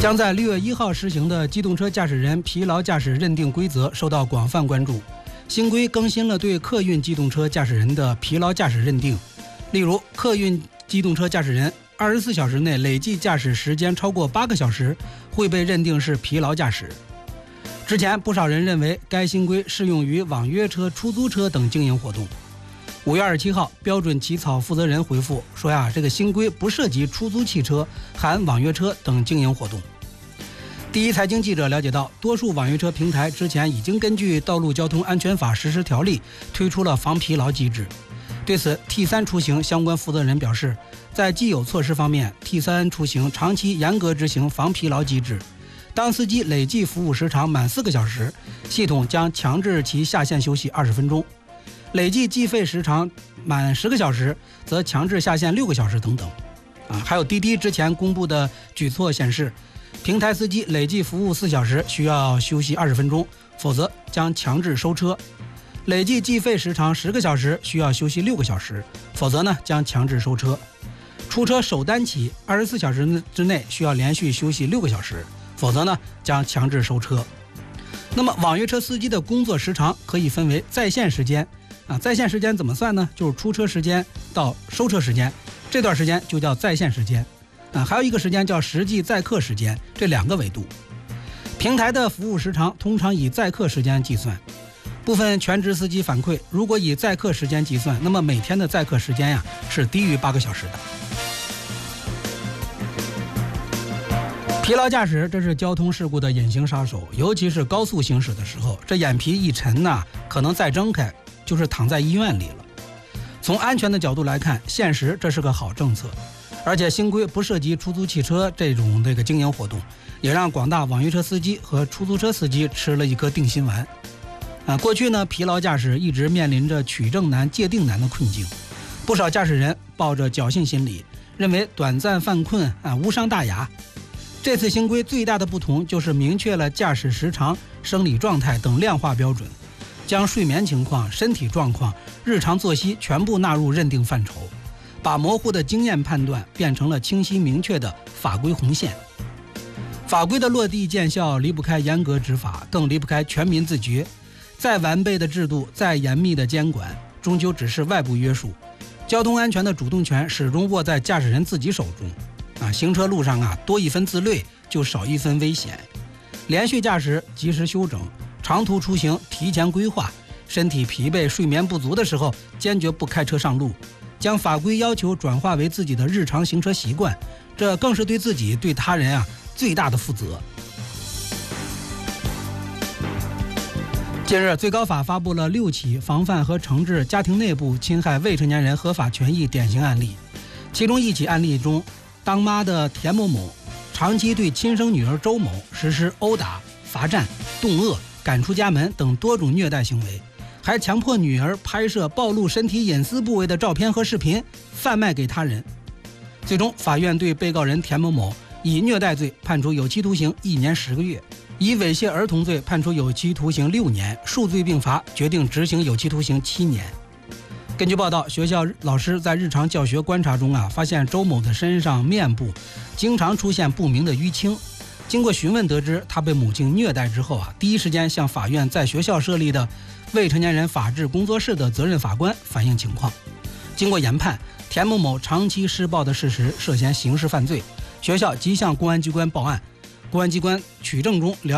将在6月1号施行的机动车驾驶人疲劳驾驶认定规则受到广泛关注。新规更新了对客运机动车驾驶人的疲劳驾驶认定，例如客运机动车驾驶人24小时内累计驾驶时间超过8个小时会被认定是疲劳驾驶。之前不少人认为该新规适用于网约车、出租车等经营活动。5月27号，标准起草负责人回复说这个新规不涉及出租汽车、含网约车等经营活动。第一财经记者了解到，多数网约车平台之前已经根据《道路交通安全法实施条例》推出了防疲劳机制。对此 T3 出行相关负责人表示，在既有措施方面， T3 出行长期严格执行防疲劳机制。当司机累计服务时长满4个小时，系统将强制其下线休息20分钟；累计计费时长满10个小时，则强制下线6个小时等等。还有滴滴之前公布的举措显示，平台司机累计服务4小时需要休息20分钟，否则将强制收车；累计计费时长10个小时需要休息6个小时，否则将强制收车。出车首单起24小时之内需要连续休息6个小时，否则将强制收车。那么网约车司机的工作时长可以分为在线时间在线时间怎么算呢？就是出车时间到收车时间，这段时间就叫在线时间还有一个时间叫实际载客时间，这2个维度。平台的服务时长通常以载客时间计算。部分全职司机反馈，如果以载客时间计算，那么每天的载客时间是低于8个小时的。疲劳驾驶这是交通事故的隐形杀手，尤其是高速行驶的时候，这眼皮一沉可能再睁开就是躺在医院里了。从安全的角度来看，现实这是个好政策，而且新规不涉及出租汽车这种经营活动，也让广大网约车司机和出租车司机吃了一颗定心丸。过去疲劳驾驶一直面临着取证难、界定难的困境，不少驾驶人抱着侥幸心理，认为短暂犯困无伤大雅。这次新规最大的不同就是明确了驾驶时长、生理状态等量化标准，将睡眠情况、身体状况、日常作息全部纳入认定范畴，把模糊的经验判断变成了清晰明确的法规红线。法规的落地见效离不开严格执法，更离不开全民自觉。再完备的制度，再严密的监管，终究只是外部约束。交通安全的主动权始终握在驾驶人自己手中。行车路上多一分自律，就少一分危险。连续驾驶及时休整，长途出行提前规划，身体疲惫、睡眠不足的时候，坚决不开车上路。将法规要求转化为自己的日常行车习惯，这更是对自己、对他人最大的负责。近日，最高法发布了6起防范和惩治家庭内部侵害未成年人合法权益典型案例。其中1起案例中，当妈的田某某长期对亲生女儿周某实施殴打、罚站、冻饿、赶出家门等多种虐待行为，还强迫女儿拍摄暴露身体隐私部位的照片和视频，贩卖给他人。最终，法院对被告人田某某以虐待罪判处有期徒刑1年10个月，以猥亵儿童罪判处有期徒刑6年，数罪并罚，决定执行有期徒刑7年。根据报道，学校老师在日常教学观察中发现周某的身上、面部经常出现不明的淤青。经过询问得知，他被母亲虐待之后第一时间向法院在学校设立的未成年人法治工作室的责任法官反映情况。经过研判，田某某长期施暴的事实涉嫌刑事犯罪，学校即向公安机关报案。公安机关取证中了